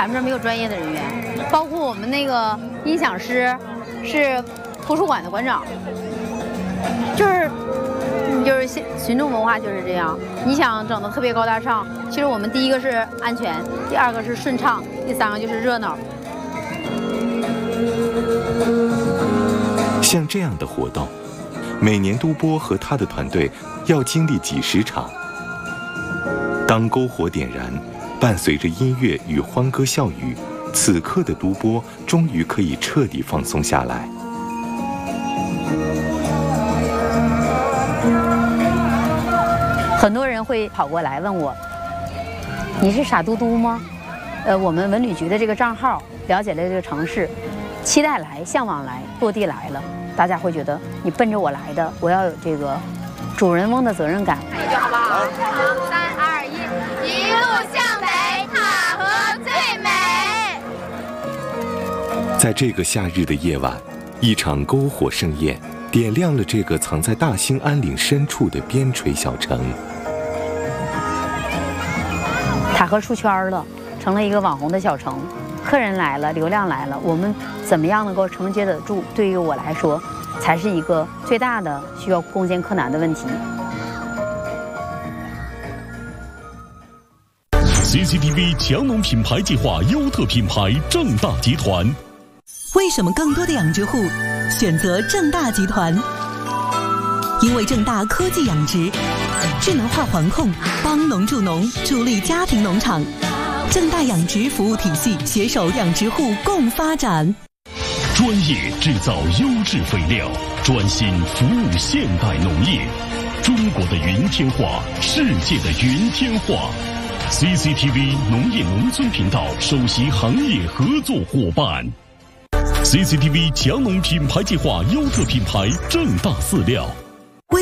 咱们这儿没有专业的人员，包括我们那个音响师是图书馆的馆长，就是群众文化就是这样。你想整得特别高大上，其实我们第一个是安全，第二个是顺畅，第三个就是热闹。 像这样的活动，每年都波和他的团队要经历几十场。当篝火点燃，伴随着音乐与欢歌笑语，此刻的都波终于可以彻底放松下来。 很多人会跑过来问我：“你是傻嘟嘟吗？”我们文旅局的这个账号了解了这个城市，期待来、向往来、落地来了，大家会觉得你奔着我来的，我要有这个主人翁的责任感。 一句好不好？好，3、2、1，一路向北，塔河最美。 在这个夏日的夜晚，一场篝火盛宴点亮了这个藏在大兴安岭深处的边陲小城。 塔河出圈了，成了一个网红的小城，客人来了，流量来了，我们怎么样能够承接得住？对于我来说，才是一个最大的需要攻坚克难的问题。 CCTV 强农品牌计划优特品牌正大集团。 为什么更多的养殖户选择正大集团？因为正大科技养殖，智能化环控，帮农助农，助力家庭农场。正大养殖服务体系携手养殖户共发展。 专业制造优质肥料，专心服务现代农业。中国的云天化，世界的云天化。CCTV 农业农村频道首席行业合作伙伴。CCTV 强农品牌计划优特品牌正大饲料。